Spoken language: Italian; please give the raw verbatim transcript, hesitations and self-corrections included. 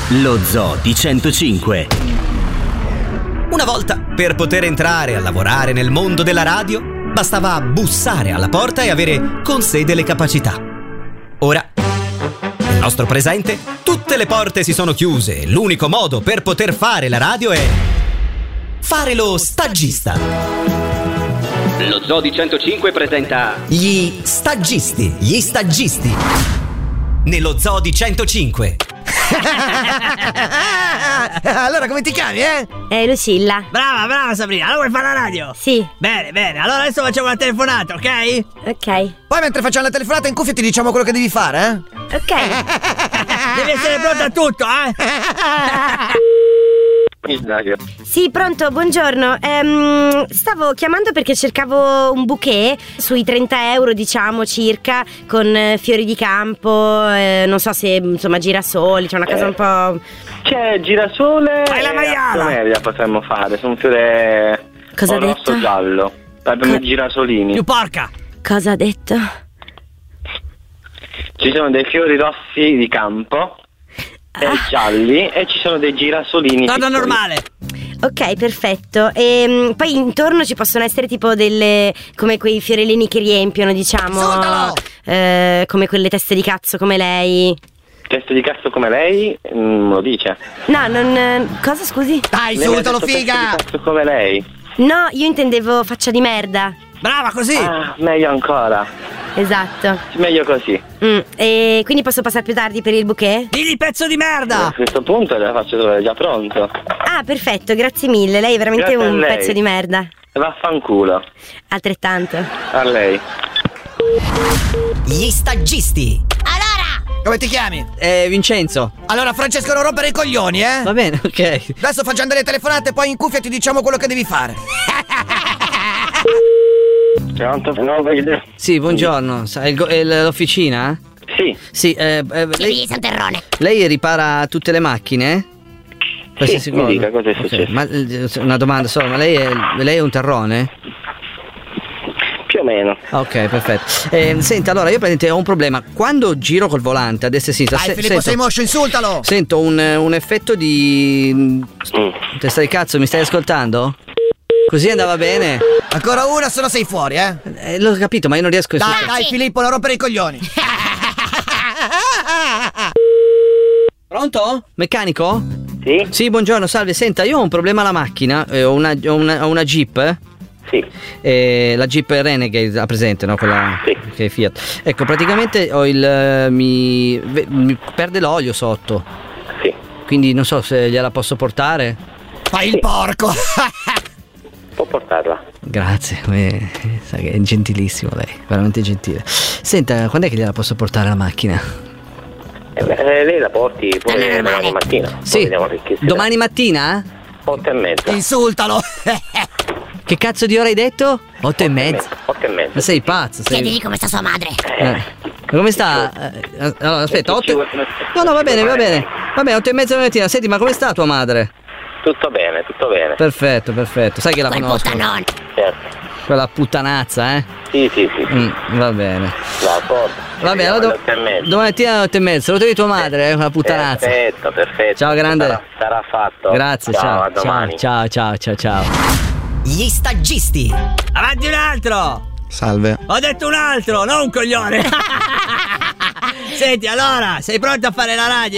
Lo Zoo di centocinque. Una volta, per poter entrare a lavorare nel mondo della radio, bastava bussare alla porta e avere con sé delle capacità. Ora, nel nostro presente, tutte le porte si sono chiuse e l'unico modo per poter fare la radio è fare lo stagista. Lo Zoo di centocinque presenta Gli stagisti, gli stagisti. Nello Zoo di centocinque. Allora come ti chiami, eh? Eh, Lucilla. Brava, brava Sabrina, allora vuoi fare la radio? Sì. Bene, bene, allora adesso facciamo una telefonata, ok? Ok. Poi mentre facciamo la telefonata in cuffia ti diciamo quello che devi fare, eh? Ok. Devi essere pronta a tutto, eh? Sì, pronto, buongiorno. Ehm, stavo chiamando perché cercavo un bouquet sui trenta euro, diciamo, circa, con eh, fiori di campo, eh, non so se, insomma, girasoli, c'è una casa un po'... C'è girasole Fai la e maiala! Astromeria potremmo fare, su un fiore Cosa ha rosso detto? giallo. Abbiamo Co- i girasolini. Più porca! Cosa ha detto? Ci sono dei fiori rossi di campo e gialli e ci sono dei girasolini Torna piccoli. normale! Ok, perfetto. E poi intorno ci possono essere tipo delle, come quei fiorellini che riempiono, diciamo, Insultalo! eh, come quelle teste di cazzo come lei. Testa di cazzo come lei, mm, me lo dice. No, non... cosa, scusi? Dai, Lei mi ha insultalo, detto figa! Testa di cazzo come lei. No, io intendevo faccia di merda. Brava, così! Ah, meglio ancora. Esatto. Meglio così. Mm, e quindi posso passare più tardi per il bouquet? Digli pezzo di A merda! questo punto la faccio trovare già pronto. Ah, perfetto, grazie mille. Lei è veramente Grazie a un lei. pezzo di merda. Vaffanculo. Altrettanto. A lei. Gli stagisti. Come ti chiami? Eh, Vincenzo. Allora Francesco, non rompere i coglioni, eh? Va bene, ok. Adesso facciamo delle telefonate, poi in cuffia ti diciamo quello che devi fare. Pronto? No, vedo. Sì, buongiorno. Sa- il go- è l- l'officina? Sì. Sì, eh, eh, lei, lei ripara tutte le macchine? Qualsiasi Sì, mi cosa? dica, cosa è Ok, successo? ma eh, una domanda solo, ma lei è, lei è un terrone? Più o meno. Ok, perfetto. Eh, senta, allora io praticamente ho un problema. Quando giro col volante a destra e a sinistra Dai se- Filippo, sento, sei moscio, insultalo! sento un, un effetto di... Mm. Testa di cazzo, mi stai ascoltando? Così andava bene? Ancora una, se no sei fuori, eh? Eh, l'ho capito, ma io non riesco a... Dai, dai Filippo, non rompere i coglioni! Pronto? Meccanico? Sì? Sì, buongiorno, salve. Senta, io ho un problema alla macchina, eh, ho, una, ho, una, ho una Jeep, eh? Sì. Eh, la Jeep Renegade, ha presente, no? Quella Sì. che è Fiat. Ecco, praticamente ho il eh, mi, ve- mi perde l'olio sotto, Sì. quindi non so se gliela posso portare. Fai il porco! Può portarla. Grazie, eh, sa che è gentilissimo lei, veramente gentile. Senta, quando è che gliela posso portare la macchina? Eh beh, eh, lei la porti pure domani mattina. Poi Sì, vediamo che si domani mattina? dà. Otto e mezza. Insultalo! Che cazzo di ora hai detto? Otto e mezza? Otto e mezza. Ma sei pazzo? Sei... Chiedili come sta sua madre. Eh, ma come sta? Eh, allora, aspetta, otto... No, no, va bene, va bene. Va bene, otto e mezza la mattina. Senti, ma come sta tua madre? Tutto bene, tutto bene. Perfetto, perfetto. Sai che la Quel conosco. puttanone. Certo. Quella puttanazza, eh? Sì, sì, sì. Mm, va bene. La porto. Va bene, allora do- Otto e mezza. domani mattina alle otto e mezza. Saluto di tua madre, eh? Quella puttanazza. Perfetto, perfetto. Ciao, grande. Sarà, sarà fatto. Grazie, ciao. Ciao, a Ciao, domani. ciao, ciao, ciao, ciao. Gli stagisti. Avanti un altro! Salve. Ho detto un altro, non un coglione! Senti, allora, sei pronto a fare la radio?